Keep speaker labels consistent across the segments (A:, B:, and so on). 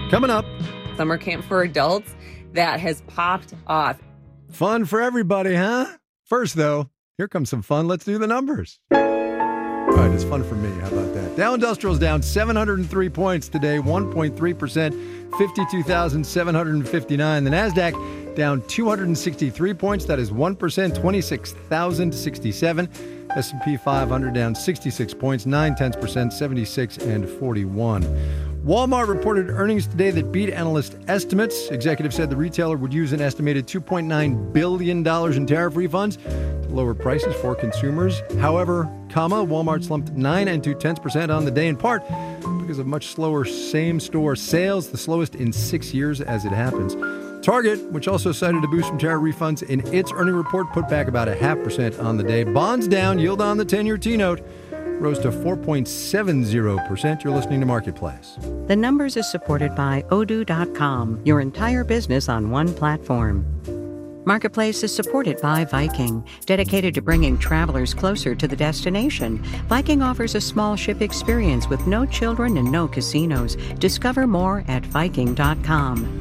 A: Coming up.
B: Summer camp for adults that has popped off.
A: Fun for everybody, huh? First, though, here comes some fun. Let's do the numbers. All right, it's fun for me. How about that? Dow Industrial's down 703 points today, 1.3%, 52,759. The NASDAQ down 263 points. That is 1%, 26,067. S&P 500 down 66 points, 0.9%, 76 and 41. Walmart reported earnings today that beat analyst estimates. Executives said the retailer would use an estimated $2.9 billion in tariff refunds to lower prices for consumers. However, Walmart slumped 9.2% on the day, in part because of much slower same-store sales, the slowest in 6 years as it happens. Target, which also cited a boost from tariff refunds in its earning report, put back about 0.5% on the day. Bonds down, yield on the 10-year T-note rose to 4.70%. You're listening to Marketplace.
C: The Numbers is supported by Odoo.com, your entire business on one platform. Marketplace is supported by Viking, dedicated to bringing travelers closer to the destination. Viking offers a small ship experience with no children and no casinos. Discover more at Viking.com.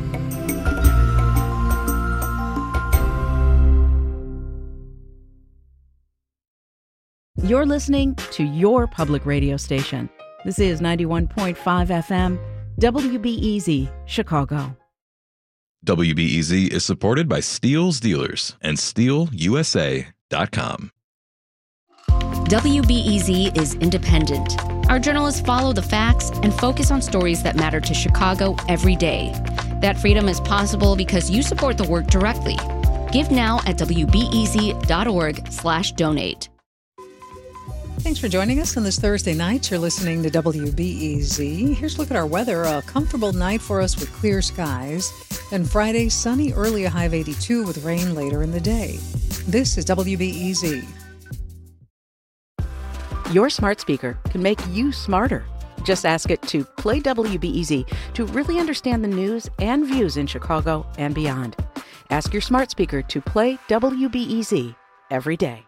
D: You're listening to your public radio station. This is 91.5 FM, WBEZ, Chicago.
E: WBEZ is supported by Steele's Dealers and SteelUSA.com.
F: WBEZ is independent. Our journalists follow the facts and focus on stories that matter to Chicago every day. That freedom is possible because you support the work directly. Give now at WBEZ.org/donate.
G: Thanks for joining us on this Thursday night. You're listening to WBEZ. Here's a look at our weather. A comfortable night for us with clear skies. Then Friday, sunny early, a high of 82 with rain later in the day. This is WBEZ.
D: Your smart speaker can make you smarter. Just ask it to play WBEZ to really understand the news and views in Chicago and beyond. Ask your smart speaker to play WBEZ every day.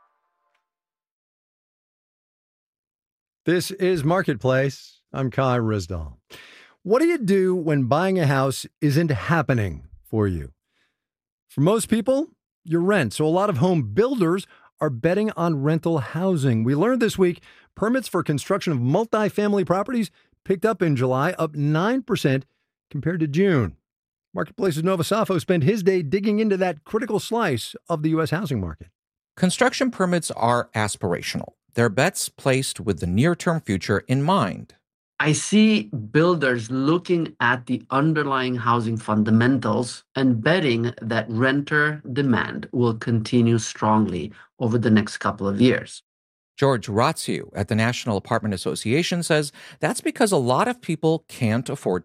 A: This is Marketplace. I'm Kai Rizdal. What do you do when buying a house isn't happening for you? For most people, you rent. So a lot of home builders are betting on rental housing. We learned this week permits for construction of multifamily properties picked up in July, up 9% compared to June. Marketplace's Nova Safo spent his day digging into that critical slice of the U.S. housing market.
H: Construction permits are aspirational. They're bets placed with the near-term future in mind.
I: I see builders looking at the underlying housing fundamentals and betting that renter demand will continue strongly over the next couple of years.
H: George Ratziu at the National Apartment Association says that's because a lot of people can't afford